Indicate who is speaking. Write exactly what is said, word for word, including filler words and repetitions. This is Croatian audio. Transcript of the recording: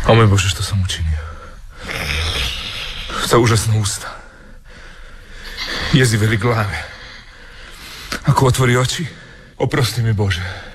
Speaker 1: O moj Bože, što sam učinio? Ta užasna usta. Jezive li glave. Ako otvori oči, oprosti mi Bože.